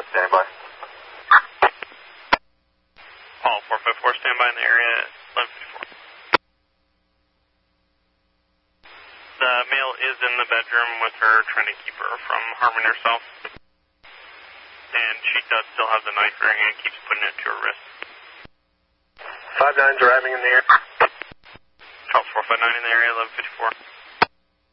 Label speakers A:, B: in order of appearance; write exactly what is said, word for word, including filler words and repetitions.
A: stand by.
B: Paul four five four, stand by in the area, eleven fifty-four. The male is in the bedroom with her, trying to keep her from harming herself. And she does still have the knife in her hand, keeps putting it to her wrist.
A: five nine's arriving in the area.
B: Charles four five nine in the area, eleven fifty-four.